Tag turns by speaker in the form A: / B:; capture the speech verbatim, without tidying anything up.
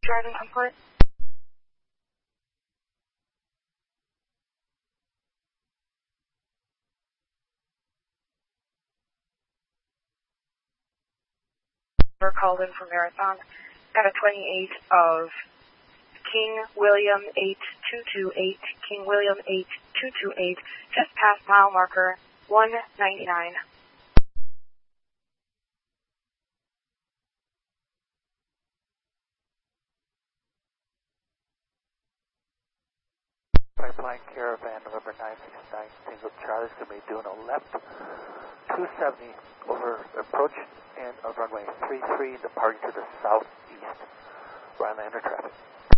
A: Driving input. We're called in for Marathon at a twenty-eight of King William eight two two eight, King William eight two two eight, just past mile marker one ninety-nine.
B: Pipeline Caravan, November nine sixty-nine, single Charlie's going to be doing a left two seventy over approach and a runway three three, departing to the southeast. Rylander traffic.